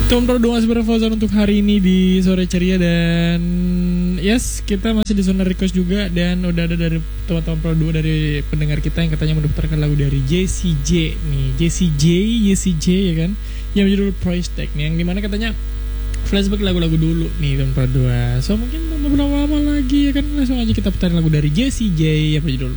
Teman-teman doa berfosan untuk hari ini di sore ceria. Dan yes, kita masih di zona request juga. Dan udah ada dari teman-teman Pro 2 dari pendengar kita yang katanya mendaftarkan lagu dari JCJ nih. JCJ ya kan, yang berjudul Price Tag nih, yang dimana katanya flashback lagu-lagu dulu nih teman Pro 2. So mungkin beberapa lama lagi ya kan, langsung aja kita putar lagu dari JCJ yang berjudul